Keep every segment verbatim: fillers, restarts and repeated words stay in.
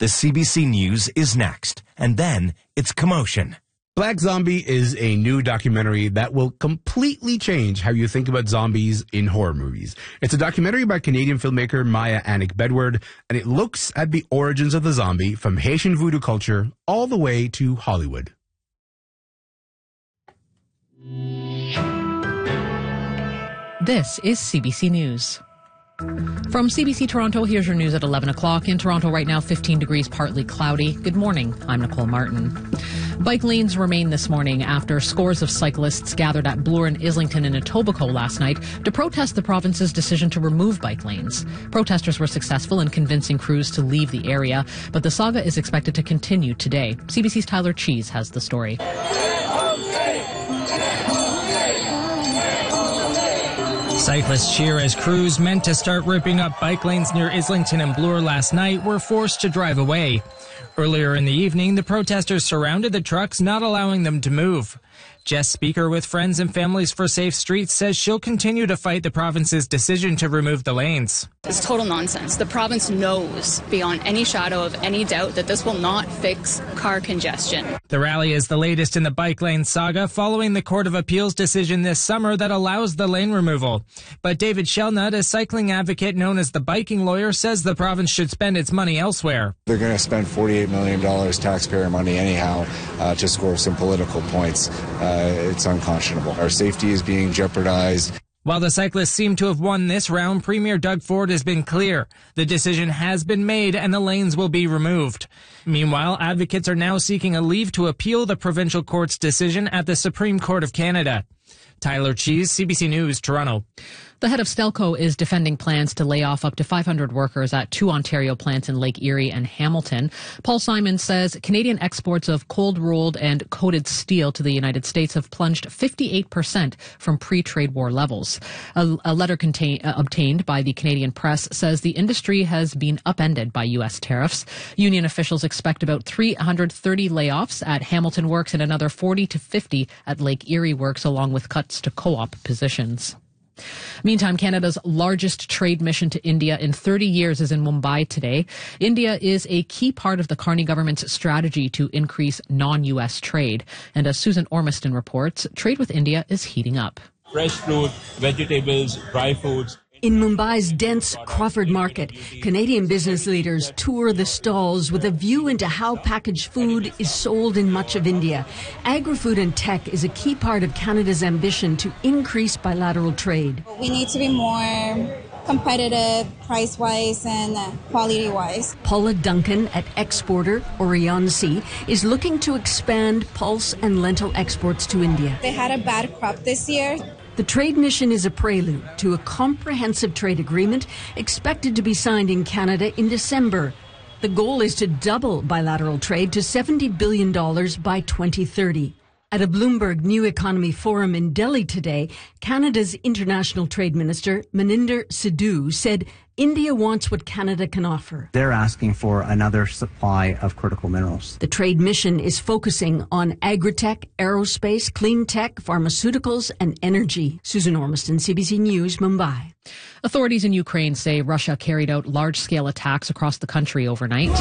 The C B C News is next, and then it's Commotion. Black Zombie is a new documentary that will completely change how you think about zombies in horror movies. It's a documentary by Canadian filmmaker Maya Annick-Bedward, and it looks at the origins of the zombie from Haitian voodoo culture all the way to Hollywood. This is C B C News. From C B C Toronto, here's your news at eleven o'clock. In Toronto right now, fifteen degrees, partly cloudy. Good morning. I'm Nicole Martin. Bike lanes remain this morning after scores of cyclists gathered at Bloor and Islington in Etobicoke last night to protest the province's decision to remove bike lanes. Protesters were successful in convincing crews to leave the area, but the saga is expected to continue today. C B C's Tyler Cheese has the story. Cyclists cheer as crews meant to start ripping up bike lanes near Islington and Bloor last night were forced to drive away. Earlier in the evening, the protesters surrounded the trucks, not allowing them to move. Jess Speaker with Friends and Families for Safe Streets says she'll continue to fight the province's decision to remove the lanes. It's total nonsense. The province knows beyond any shadow of any doubt that this will not fix car congestion. The rally is the latest in the bike lane saga following the Court of Appeal's decision this summer that allows the lane removal. But David Shelnut, a cycling advocate known as the biking lawyer, says the province should spend its money elsewhere. They're going to spend forty-eight million dollars taxpayer money anyhow uh, to score some political points. Uh, it's unconscionable. Our safety is being jeopardized. While the cyclists seem to have won this round, Premier Doug Ford has been clear. The decision has been made and the lanes will be removed. Meanwhile, advocates are now seeking a leave to appeal the provincial court's decision at the Supreme Court of Canada. Tyler Cheese, C B C News, Toronto. The head of Stelco is defending plans to lay off up to five hundred workers at two Ontario plants in Lake Erie and Hamilton. Paul Simon says Canadian exports of cold-rolled and coated steel to the United States have plunged fifty-eight percent from pre-trade war levels. A, a letter contain, uh, obtained by the Canadian press says the industry has been upended by U S tariffs. Union officials expect about three hundred thirty layoffs at Hamilton Works and another forty to fifty at Lake Erie Works, along with cuts to co-op positions. Meantime, Canada's largest trade mission to India in thirty years is in Mumbai today. India is a key part of the Carney government's strategy to increase non-U S trade. And as Susan Ormiston reports, trade with India is heating up. Fresh fruit, vegetables, dry foods. In Mumbai's dense Crawford Market, Canadian business leaders tour the stalls with a view into how packaged food is sold in much of India. Agri-food and tech is a key part of Canada's ambition to increase bilateral trade. We need to be more competitive price-wise and quality-wise. Paula Duncan at exporter Orion-C is looking to expand pulse and lentil exports to India. They had a bad crop this year. The trade mission is a prelude to a comprehensive trade agreement expected to be signed in Canada in December. The goal is to double bilateral trade to seventy billion dollars by twenty thirty. At a Bloomberg New Economy Forum in Delhi today, Canada's International Trade Minister, Maninder Sidhu, said India wants what Canada can offer. They're asking for another supply of critical minerals. The trade mission is focusing on agri-tech, aerospace, clean tech, pharmaceuticals, and energy. Susan Ormiston, C B C News, Mumbai. Authorities in Ukraine say Russia carried out large-scale attacks across the country overnight.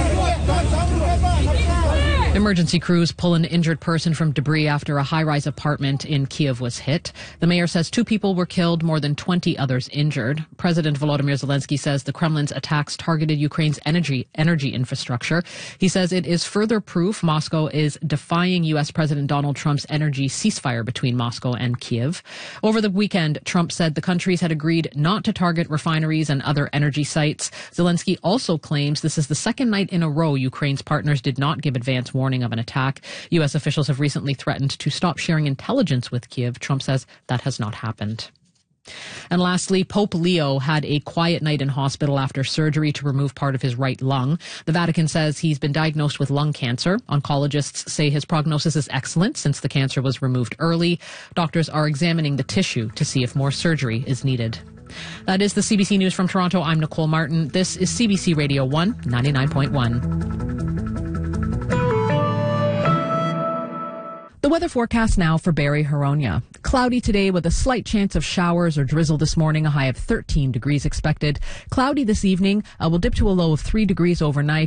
Emergency crews pull an injured person from debris after a high-rise apartment in Kiev was hit. The mayor says two people were killed, more than twenty others injured. President Volodymyr Zelensky says the Kremlin's attacks targeted Ukraine's energy energy infrastructure. He says it is further proof Moscow is defying U S President Donald Trump's energy ceasefire between Moscow and Kiev. Over the weekend, Trump said the countries had agreed not to target refineries and other energy sites. Zelensky also claims this is the second night in a row Ukraine's partners did not give advance warning of an attack. U S officials have recently threatened to stop sharing intelligence with Kiev. Trump says that has not happened. And lastly, Pope Leo had a quiet night in hospital after surgery to remove part of his right lung. The Vatican says he's been diagnosed with lung cancer. Oncologists say his prognosis is excellent since the cancer was removed early. Doctors are examining the tissue to see if more surgery is needed. That is the C B C News from Toronto. I'm Nicole Martin. This is C B C Radio one, ninety-nine point one. The weather forecast now for Barrie, Huronia. Cloudy today with a slight chance of showers or drizzle this morning, a high of thirteen degrees expected. Cloudy this evening, uh, will dip to a low of three degrees overnight.